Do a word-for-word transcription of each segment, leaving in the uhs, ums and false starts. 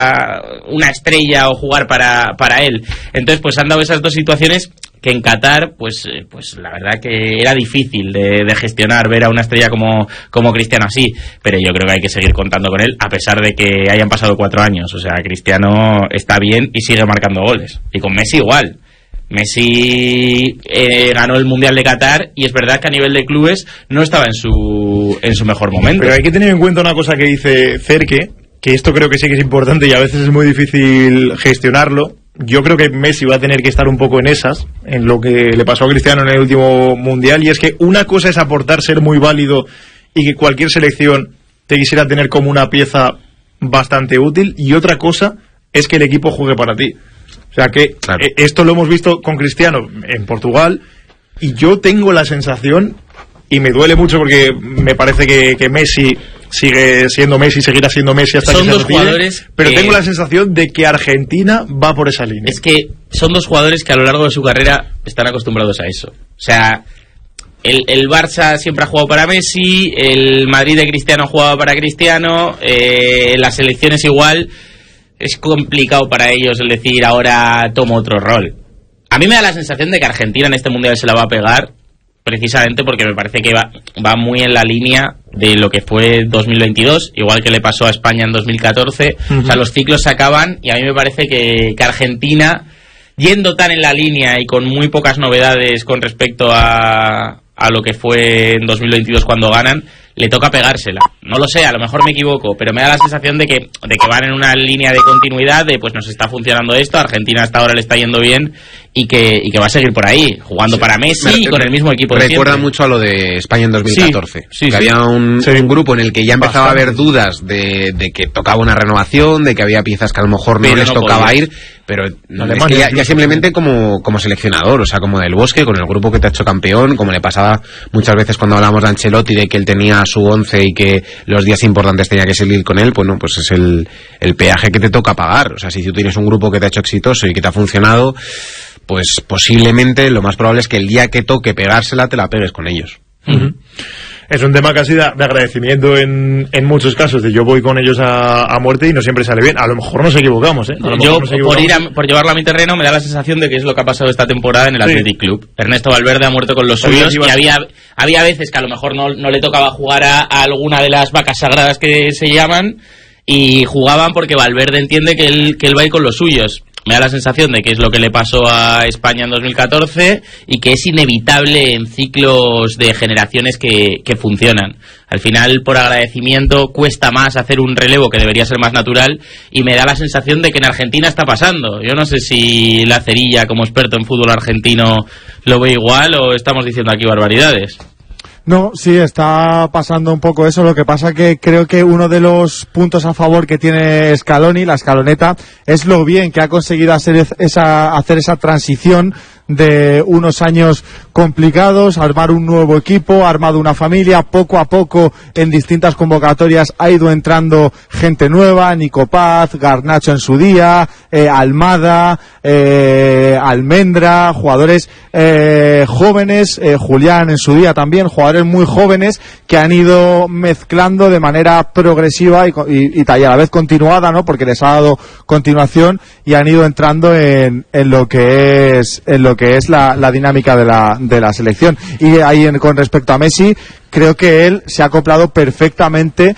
una estrella o jugar para, para él. Entonces pues han dado esas dos situaciones que en Qatar pues pues la verdad que era difícil de, de gestionar ver a una estrella como, como Cristiano así, pero yo creo que hay que seguir contando con él a pesar de que hayan pasado cuatro años. O sea, Cristiano está bien y sigue marcando goles, y con Messi igual. Messi eh, ganó el Mundial de Qatar y es verdad que a nivel de clubes no estaba en su en su mejor momento. Pero hay que tener en cuenta una cosa que dice Cerque, que esto creo que sí que es importante y a veces es muy difícil gestionarlo. Yo creo que Messi va a tener que estar un poco en esas, en lo que le pasó a Cristiano en el último Mundial, y es que una cosa es aportar, ser muy válido y que cualquier selección te quisiera tener como una pieza bastante útil, y otra cosa es que el equipo juegue para ti. O sea que claro, esto lo hemos visto con Cristiano en Portugal, y yo tengo la sensación, y me duele mucho porque me parece que, que Messi sigue siendo Messi, seguirá siendo Messi hasta son que se dos retire, jugadores pero que... tengo la sensación de que Argentina va por esa línea. Es que son dos jugadores que a lo largo de su carrera están acostumbrados a eso. O sea, el, el Barça siempre ha jugado para Messi, el Madrid de Cristiano ha jugado para Cristiano, eh, las selecciones igual. Es complicado para ellos el decir ahora tomo otro rol. A mí me da la sensación de que Argentina en este Mundial se la va a pegar, precisamente porque me parece que va, va muy en la línea de lo que fue dos mil veintidós, igual que le pasó a España en dos mil catorce. Uh-huh. O sea, los ciclos se acaban y a mí me parece que, que Argentina, yendo tan en la línea y con muy pocas novedades con respecto a, a lo que fue en dos mil veintidós cuando ganan, le toca pegársela. No lo sé, a lo mejor me equivoco, pero me da la sensación de que, de que van en una línea de continuidad, de pues nos está funcionando esto, Argentina hasta ahora le está yendo bien y que, y que va a seguir por ahí, jugando sí. para Messi me, y con el mismo equipo de siempre. Recuerda mucho a lo de España en dos mil catorce, sí, sí, que sí. había un, sí. un grupo en el que ya empezaba Bastante. a haber dudas de, de que tocaba una renovación, de que había piezas que a lo mejor no pero les no tocaba podía. ir, pero no, Alemania, es que ya, incluso, ya simplemente como, como seleccionador, o sea, como del Bosque, con el grupo que te ha hecho campeón, como le pasaba muchas veces cuando hablamos de Ancelotti, de que él tenía su once y que los días importantes tenía que salir con él, pues no, pues es el, el peaje que te toca pagar. O sea, si tú tienes un grupo que te ha hecho exitoso y que te ha funcionado, pues posiblemente lo más probable es que el día que toque pegársela te la pegues con ellos. Uh-huh. Es un tema casi de, de agradecimiento en, en muchos casos, de yo voy con ellos a, a muerte y no siempre sale bien. A lo mejor nos equivocamos, ¿eh? A lo Yo, nos equivocamos. por ir a, por llevarlo a mi terreno, me da la sensación de que es lo que ha pasado esta temporada en el sí. Athletic Club. Ernesto Valverde ha muerto con los suyos y había, había veces que a lo mejor no, no le tocaba jugar a, a alguna de las vacas sagradas que se llaman, y jugaban porque Valverde entiende que él, que él va a ir con los suyos. Me da la sensación de que es lo que le pasó a España en dos mil catorce y que es inevitable en ciclos de generaciones que, que funcionan. Al final, por agradecimiento, cuesta más hacer un relevo que debería ser más natural, y me da la sensación de que en Argentina está pasando. Yo no sé si la Cerilla, como experto en fútbol argentino, lo ve igual o estamos diciendo aquí barbaridades. No, sí, está pasando un poco eso. Lo que pasa que creo que uno de los puntos a favor que tiene Scaloni, la escaloneta, es lo bien que ha conseguido hacer esa, hacer esa transición de unos años complicados, armar un nuevo equipo, armado una familia, poco a poco en distintas convocatorias ha ido entrando gente nueva, Nico Paz, Garnacho en su día, eh, Almada, eh, Almendra, jugadores eh, jóvenes, eh, Julián en su día también, jugadores muy jóvenes que han ido mezclando de manera progresiva y, y, y a la vez continuada, ¿no? Porque les ha dado continuación y han ido entrando en, en lo que es en lo que es la, la dinámica de la, de la selección. Y ahí en, con respecto a Messi, creo que él se ha acoplado perfectamente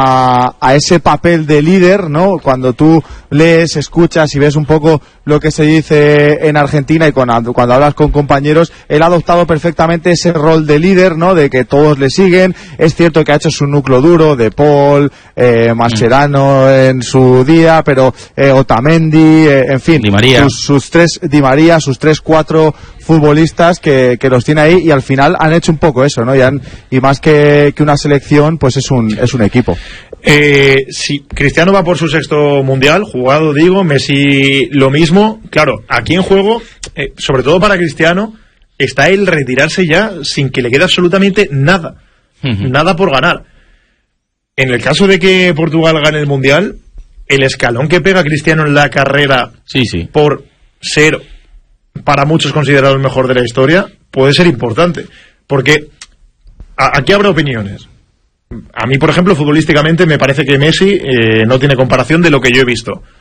a, a ese papel de líder, ¿no? Cuando tú lees, escuchas y ves un poco lo que se dice en Argentina y con, cuando hablas con compañeros, él ha adoptado perfectamente ese rol de líder, ¿no? De que todos le siguen. Es cierto que ha hecho su núcleo duro de Paul, eh, Mascherano en su día, pero eh, Otamendi, eh, en fin, Di María. Sus, sus tres, Di María, sus tres, cuatro futbolistas que, que los tiene ahí, y al final han hecho un poco eso, ¿no? Y, han, y más que, que una selección, pues es un, es un equipo. Eh, si Cristiano va por su sexto mundial jugado, digo, Messi lo mismo. Claro, aquí en juego, eh, sobre todo para Cristiano, está el retirarse ya sin que le quede absolutamente nada, uh-huh. nada por ganar. En el caso de que Portugal gane el mundial, el escalón que pega Cristiano en la carrera, sí, sí. por ser para muchos considerado el mejor de la historia, puede ser importante, porque a, aquí habrá opiniones. A mí, por ejemplo, futbolísticamente me parece que Messi eh, no tiene comparación de lo que yo he visto.